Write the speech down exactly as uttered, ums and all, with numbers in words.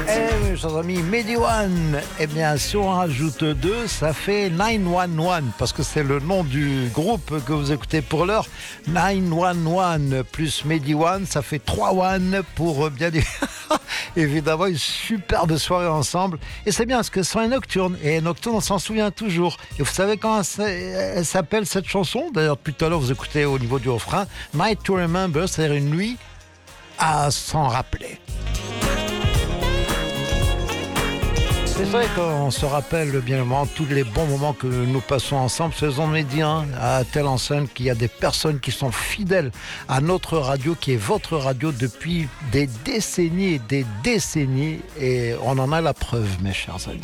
Eh, mes chers amis, Mehdi One. Eh bien, si on rajoute deux, ça fait neuf un un, parce que c'est le nom du groupe que vous écoutez pour l'heure. neuf un un plus Mehdi One, ça fait trois one pour bien dire. Évidemment, une superbe soirée ensemble. Et c'est bien, parce que c'est un nocturne. Et nocturne, on s'en souvient toujours. Et vous savez comment elle s'appelle, cette chanson? D'ailleurs, depuis tout à l'heure, vous écoutez au niveau du refrain. Night to Remember, c'est-à-dire une nuit à s'en rappeler. C'est vrai qu'on se rappelle bien évidemment tous les bons moments que nous passons ensemble. Faisons Mehdi, hein, à telle enseigne qu'il y a des personnes qui sont fidèles à notre radio, qui est votre radio depuis des décennies et des décennies. Et on en a la preuve, mes chers amis.